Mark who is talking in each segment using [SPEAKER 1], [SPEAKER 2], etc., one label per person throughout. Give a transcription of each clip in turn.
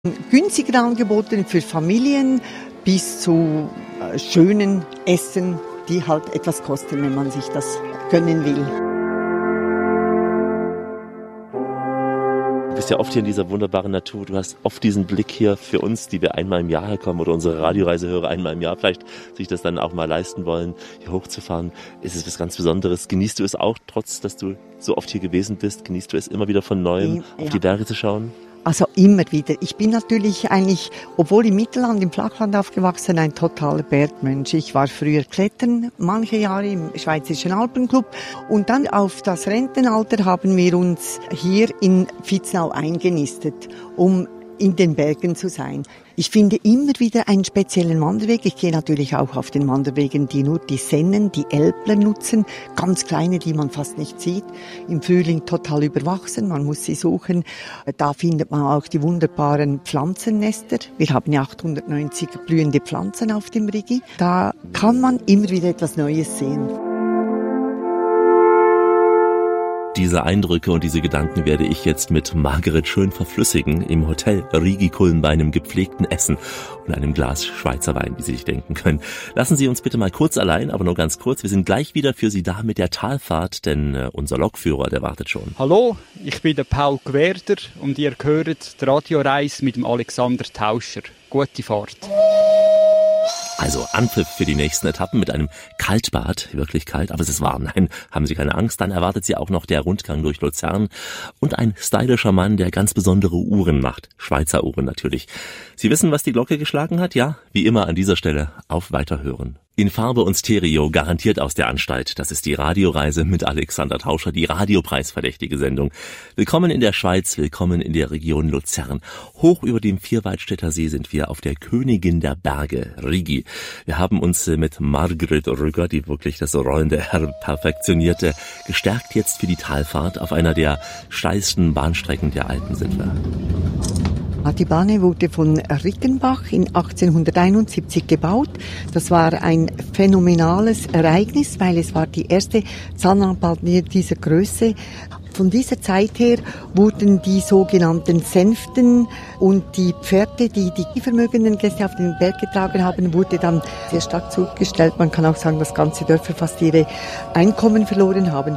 [SPEAKER 1] Günstige Angebote für Familien bis zu schönen Essen, die halt etwas kosten, wenn man sich das gönnen will.
[SPEAKER 2] Du bist ja oft hier in dieser wunderbaren Natur. Du hast oft diesen Blick hier für uns, die wir einmal im Jahr herkommen oder unsere Radioreisehörer einmal im Jahr vielleicht sich das dann auch mal leisten wollen, hier hochzufahren. Ist es was ganz Besonderes? Genießt du es auch, trotz dass du so oft hier gewesen bist? Genießt du es immer wieder von Neuem, auf die Berge zu schauen?
[SPEAKER 1] Also immer wieder. Ich bin natürlich eigentlich, obwohl im Mittelland, im Flachland aufgewachsen, ein totaler Bergmensch. Ich war früher klettern, manche Jahre im Schweizerischen Alpenclub. Und dann auf das Rentenalter haben wir uns hier in Vitznau eingenistet, um in den Bergen zu sein. Ich finde immer wieder einen speziellen Wanderweg. Ich gehe natürlich auch auf den Wanderwegen, die nur die Sennen, die Älpler nutzen. Ganz kleine, die man fast nicht sieht. Im Frühling total überwachsen, man muss sie suchen. Da findet man auch die wunderbaren Pflanzennester. Wir haben ja 890 blühende Pflanzen auf dem Rigi. Da kann man immer wieder etwas Neues sehen.
[SPEAKER 2] Diese Eindrücke und diese Gedanken werde ich jetzt mit Margret schön verflüssigen im Hotel Rigi Kulm bei einem gepflegten Essen und einem Glas Schweizer Wein, wie Sie sich denken können. Lassen Sie uns bitte mal kurz allein, aber nur ganz kurz. Wir sind gleich wieder für Sie da mit der Talfahrt, denn unser Lokführer, der wartet schon.
[SPEAKER 3] Hallo, ich bin der Paul Gwerder und ihr hört die Radioreise mit dem Alexander Tauscher. Gute Fahrt.
[SPEAKER 2] Also Anpfiff für die nächsten Etappen mit einem Kaltbad, wirklich kalt, aber es ist warm. Nein, haben Sie keine Angst, dann erwartet Sie auch noch der Rundgang durch Luzern und ein stylischer Mann, der ganz besondere Uhren macht, Schweizer Uhren natürlich. Sie wissen, was die Glocke geschlagen hat? Ja, wie immer an dieser Stelle auf Weiterhören. In Farbe und Stereo, garantiert aus der Anstalt. Das ist die Radioreise mit Alexander Tauscher, die radiopreisverdächtige Sendung. Willkommen in der Schweiz, willkommen in der Region Luzern. Hoch über dem Vierwaldstätter See sind wir auf der Königin der Berge, Rigi. Wir haben uns mit Margret Rügger, die wirklich das rollende R perfektionierte, gestärkt jetzt für die Talfahrt. Auf einer der steilsten Bahnstrecken der Alpen sind wir.
[SPEAKER 1] Die Bahn wurde von Rickenbach in 1871 gebaut. Das war ein phänomenales Ereignis, weil es war die erste Zahnradbahn dieser Größe. Von dieser Zeit her wurden die sogenannten Sänften und die Pferde, die die vermögenden Gäste auf den Berg getragen haben, wurde dann sehr stark zurückgestellt. Man kann auch sagen, dass ganze Dörfer fast ihre Einkommen verloren haben.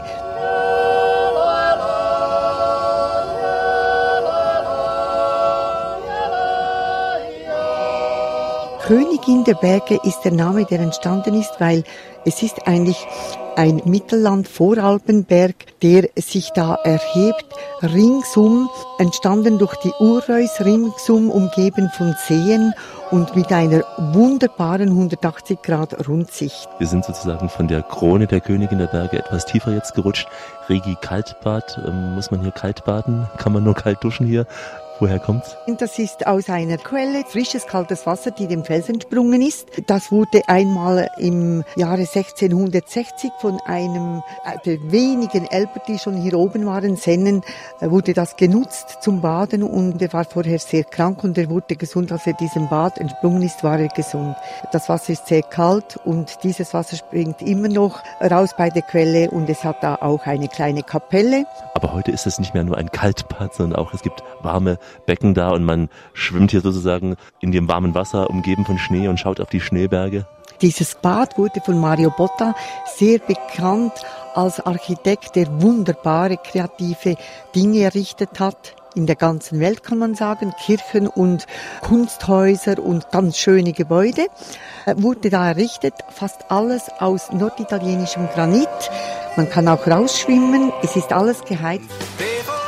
[SPEAKER 1] Königin der Berge ist der Name, der entstanden ist, weil es ist eigentlich ein Mittelland-Voralpenberg, der sich da erhebt, ringsum, entstanden durch die Urreus, ringsum umgeben von Seen und mit einer wunderbaren 180-Grad-Rundsicht.
[SPEAKER 2] Wir sind sozusagen von der Krone der Königin der Berge etwas tiefer jetzt gerutscht. Rigi Kaltbad, muss man hier kalt baden? Kann man nur kalt duschen hier? Woher kommt's?
[SPEAKER 1] Das ist aus einer Quelle, frisches, kaltes Wasser, die dem Fels entsprungen ist. Das wurde einmal im Jahre 1660 von einem der wenigen Elber, die schon hier oben waren, Sennen, wurde das genutzt zum Baden und er war vorher sehr krank und er wurde gesund. Als er diesem Bad entsprungen ist, war er gesund. Das Wasser ist sehr kalt und dieses Wasser springt immer noch raus bei der Quelle und es hat da auch eine kleine Kapelle.
[SPEAKER 2] Aber heute ist es nicht mehr nur ein Kaltbad, sondern auch es gibt warme Becken da und man schwimmt hier sozusagen in dem warmen Wasser, umgeben von Schnee und schaut auf die Schneeberge.
[SPEAKER 1] Dieses Bad wurde von Mario Botta sehr bekannt als Architekt, der wunderbare kreative Dinge errichtet hat. In der ganzen Welt kann man sagen, Kirchen und Kunsthäuser und ganz schöne Gebäude wurde da errichtet, fast alles aus norditalienischem Granit. Man kann auch rausschwimmen, es ist alles geheizt.